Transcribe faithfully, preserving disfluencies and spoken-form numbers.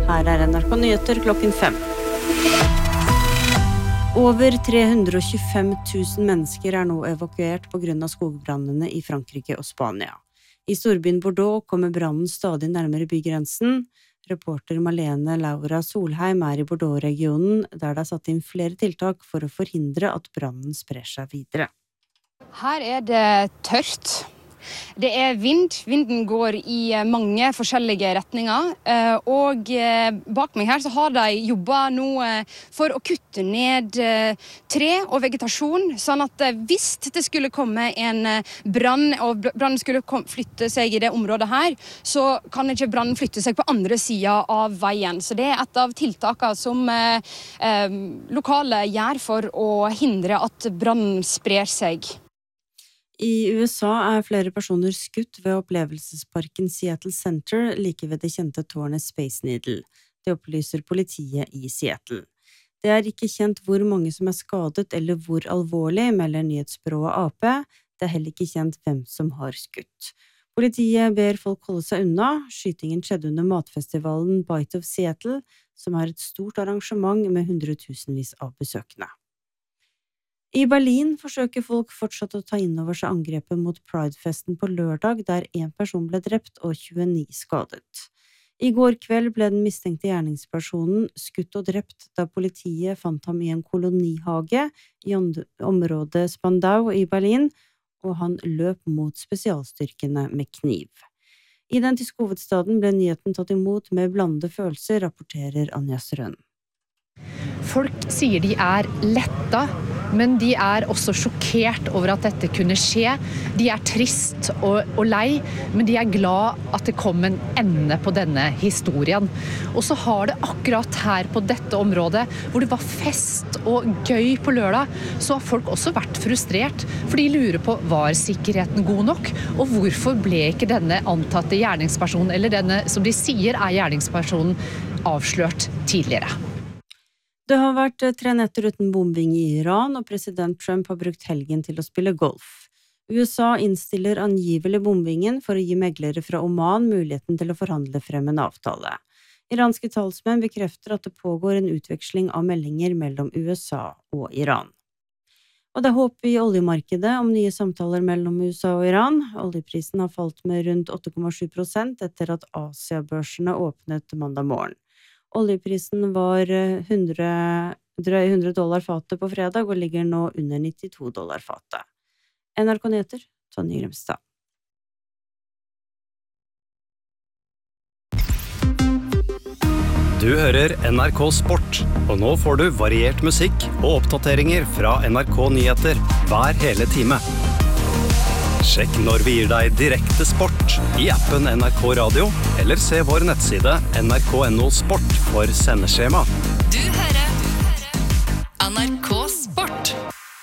Her er N R K Nyheter klokken fem. Over tre hundre og tjuefem tusen mennesker er nå evakuert på grunn av skogbrannene i Frankrike og Spania. I storbyen Bordeaux kommer brannen stadig nærmere bygrensen. Reporter Malene Laura Solheim er i Bordeaux-regionen, der det er satt inn flere tiltak for å forhindre at brannen sprer seg videre. Her er det tørt. Det er vind. Vinden går i mange forskjellige retninger, og bak meg her så har de jobbet nå for å kutte ned tre og vegetasjon, sånn at hvis det skulle komme en brann, og brannen skulle flytte seg i det området her, så kan ikke brannen flytte seg på andre siden av veien. Så det er et av tiltakene som eh, lokale gjør for å hindre at brannen sprer seg. I U S A er flere personer skutt ved opplevelsesparken Seattle Center like ved det kjente tårnet Space Needle. Det opplyser politiet i Seattle. Det er ikke kjent hvor mange som er skadet eller hvor alvorlig, melder nyhetsbyrået A P. Det er heller ikke kjent hvem som har skutt. Politiet ber folk holde seg unna. Skytingen skjedde under matfestivalen Bite of Seattle, som er et stort arrangement med hundretusenvis av besøkende. I Berlin forsøker folk fortsatt å ta inn over seg angrepet mot Pride-festen på lørdag, der en person ble drept og tjueni skadet. I går kveld ble den mistenkte gjerningspersonen skutt og drept da politiet fant ham i en kolonihage i området Spandau i Berlin, og han løp mot spesialstyrkene med kniv. I den tyske hovedstaden ble nyheten tatt imot med blandede følelser, rapporterer Anja Strøn. Folk sier de er letta, men de er også sjokkert over at dette kunne skje. De er trist og, og lei, men de er glad at det kom en ende på denne historien. Og så har det akkurat her på dette området, hvor det var fest og gøy på lørdag, så har folk også vært frustrert, for de lurer på, var sikkerheten god nok? Og hvorfor ble ikke denne antatte gjerningspersonen, eller denne som de sier er gjerningspersonen, avslørt tidligere? Det har vært tre netter uten bombing i Iran, og president Trump har brukt helgen til å spille golf. U S A innstiller angivelig bombingen for å gi meglere fra Oman muligheten til å forhandle frem en avtale. Iranske talsmenn bekrefter at det pågår en utveksling av meldinger mellom U S A og Iran. Og det er håp i oljemarkedet om nye samtaler mellom U S A og Iran. Oljeprisen har falt med rundt åtte komma sju prosent etter at Asia-børsene åpnet mandag morgen. Oljeprisen var hundre, drøy hundre dollar fatet på fredag og ligger nå under nittito dollar fatet. N R K Nyheter, Tonje Grimstad. Du hører N R K Sport, og nå får du variert musikk og oppdateringer fra N R K Nyheter hver hele time. Sjekk når vi gir deg direkte sport i appen N R K Radio, eller se vår nettside N R K punktum no sport for sendeskjema. Du hører N R K